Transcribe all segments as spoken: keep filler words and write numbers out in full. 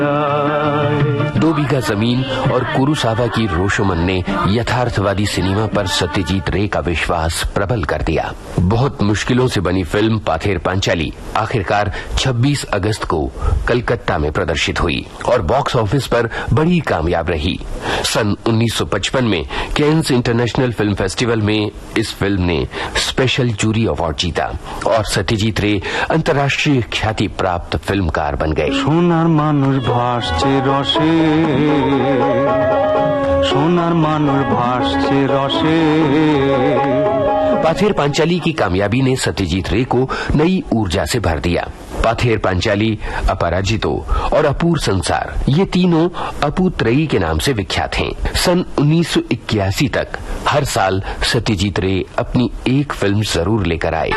दो बीघा जमीन और कुरुसावा की रोशोमन ने यथार्थवादी सिनेमा पर सत्यजीत रे का विश्वास प्रबल कर दिया। बहुत मुश्किलों से बनी फिल्म पाथेर पांचाली आखिरकार छब्बीस अगस्त को कलकत्ता में प्रदर्शित हुई और बॉक्स ऑफिस पर बड़ी कामयाब रही। सन उन्नीस सौ पचपन में कैन्स इंटरनेशनल फिल्म फेस्टिवल में इस फिल्म ने स्पेशल जूरी अवार्ड जीता और सत्यजीत रे अंतर्राष्ट्रीय ख्याति प्राप्त फिल्मकार बन गए। सोनार मानुष भासছে রসে সোনার মানুষ ভাসছে রসে। पाथेर पांचाली की कामयाबी ने सत्यजीत रे को नई ऊर्जा से भर दिया। पाथेर पांचाली, अपराजितो और अपूर संसार ये तीनों अपू त्रयी के नाम से विख्यात हैं। सन उन्नीस सौ इक्यासी तक हर साल सत्यजीत रे अपनी एक फिल्म जरूर लेकर आए।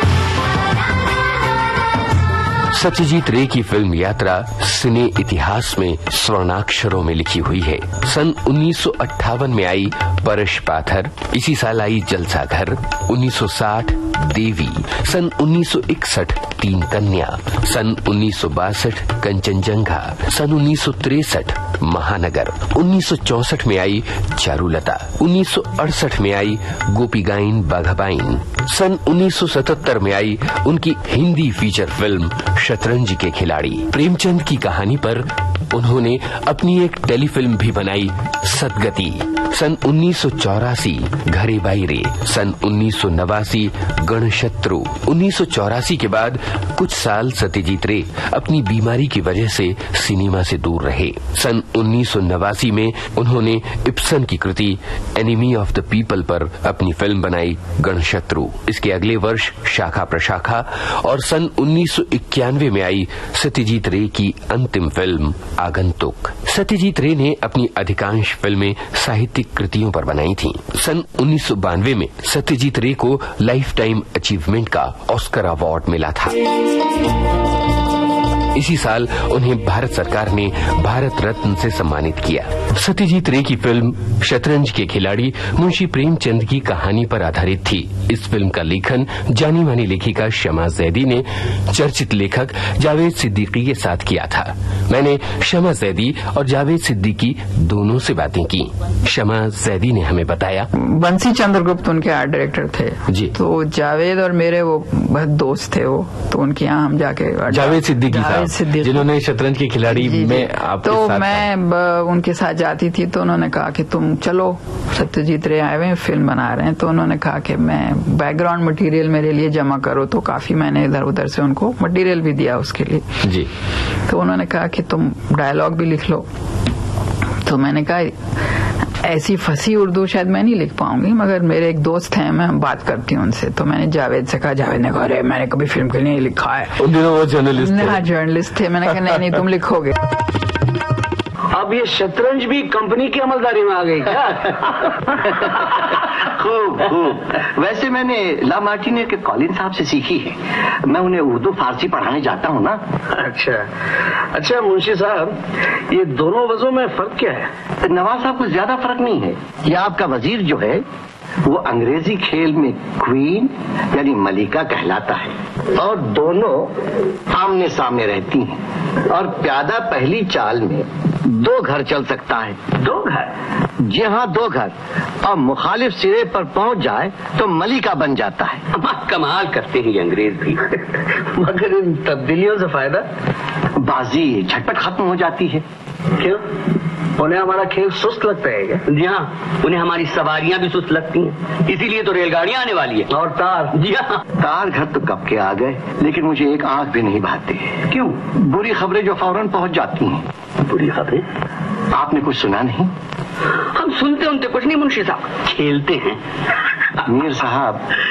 सत्यजीत रे की फिल्म यात्रा सिने इतिहास में स्वर्णाक्षरों में लिखी हुई है। सन उन्नीस सौ अट्ठावन में आई परश पाथर, इसी साल आई जलसा घर, उन्नीस सौ साठ देवी, सन उन्नीस सौ इकसठ तीन कन्या, सन उन्नीस सौ बासठ कंचनजंघा, सन उन्नीस सौ तिरसठ महानगर, उन्नीस सौ चौसठ में आई चारुलता, उन्नीस सौ अड़सठ में आई गोपीगाइन बाघाबाइन, सन उन्नीस सौ सतहत्तर में आई उनकी हिंदी फीचर फिल्म शतरंज के खिलाड़ी। प्रेमचंद की कहानी पर उन्होंने अपनी एक टेलीफिल्म भी बनाई, सदगति। सन उन्नीस सौ चौरासी घरे बाईरे, सन उन्नीस सौ नवासी गणशत्रु। उन्नीस सौ चौरासी के बाद कुछ साल सत्यजीत रे अपनी बीमारी की वजह से सिनेमा से दूर रहे। सन उन्नीस सौ नवासी में उन्होंने इब्सन की कृति एनिमी ऑफ द पीपल पर अपनी फिल्म बनाई गणशत्रु। इसके अगले वर्ष शाखा प्रशाखा और सन उन्नीस सौ इक्यानवे में आई सत्यजीत रे की अंतिम फिल्म आगंतुक। सत्यजीत रे ने अपनी अधिकांश फिल्में साहित्यिक कृतियों पर बनाई थीं। सन उन्नीस सौ बानवे में सत्यजीत रे को लाइफ टाइम अचीवमेंट का ऑस्कर अवार्ड मिला था। इसी साल उन्हें भारत सरकार ने भारत रत्न से सम्मानित किया। सत्यजीत रे की फिल्म शतरंज के खिलाड़ी मुंशी प्रेमचंद की कहानी पर आधारित थी। इस फिल्म का लेखन जानी मानी लेखिका शमा जैदी ने चर्चित लेखक जावेद सिद्दीकी के साथ किया था। मैंने शमा जैदी और जावेद सिद्दीकी दोनों से बातें की। शमा जैदी ने हमें बताया, बंसी चंद्रगुप्त उनके आर्ट डायरेक्टर थे जी, तो जावेद और मेरे वो बहुत दोस्त थे, वो तो उनके यहाँ हम जाके जावेद सिद्दीकी साहब जिन्होंने शतरंज के खिलाड़ी जी, में आपके तो साथ मैं ब, उनके साथ जाती थी, तो उन्होंने कहा कि तुम चलो, सत्यजीत रे आए हुए फिल्म बना रहे हैं, तो उन्होंने कहा कि मैं बैकग्राउंड मटेरियल मेरे लिए जमा करो, तो काफी मैंने इधर उधर से उनको मटेरियल भी दिया उसके लिए जी। तो उन्होंने कहा कि तुम डायलॉग भी लिख लो। तो मैंने कहा ऐसी फंसी उर्दू शायद मैं नहीं लिख पाऊंगी, मगर मेरे एक दोस्त हैं, मैं बात करती हूँ उनसे। तो मैंने जावेद से कहा, जावेद ने कहा अरे मैंने कभी फिल्म के लिए नहीं लिखा है। उन दिनों वो जर्नलिस्ट थे। हाँ जर्नलिस्ट थे। मैंने कहा नहीं नहीं तुम लिखोगे। अब ये शतरंज भी कंपनी की अमलदारी में आ गई क्या? खूब खूब। वैसे मैंने ला मार्टिने के कॉलिन साहब से सीखी है। मैं उन्हें उर्दू फारसी पढ़ाने जाता हूँ ना। अच्छा अच्छा मुंशी साहब, ये दोनों वजहों में फर्क क्या है? नवाज साहब कुछ ज्यादा फर्क नहीं है। ये आपका वजीर जो है वो अंग्रेजी खेल में क्वीन यानी मलिका कहलाता है और दोनों आमने सामने रहती हैं और प्यादा पहली चाल में दो घर चल सकता है। दो घर? जी हाँ, दो घर। और मुखालिफ सिरे पर पहुंच जाए तो मलिका बन जाता है। कमाल करते हैं ये अंग्रेज भी। मगर इन तब्दीलियों से फायदा? बाजी झटपट खत्म हो जाती है। क्यों? उन्हें हमारा खेल सुस्त लगता है क्या? जी हाँ, उन्हें हमारी सवारियां भी सुस्त लगती हैं, इसीलिए तो रेलगाड़ियां आने वाली है। और तार? जी हाँ। तार घर तो कब के आ गए, लेकिन मुझे एक आंख भी नहीं भाती। क्यों? बुरी खबरें जो फौरन पहुंच जाती हैं। बुरी खबरें? आपने कुछ सुना नहीं? हम सुनते उनते कुछ नहीं मुंशी साहब, खेलते हैं। मीर साहब,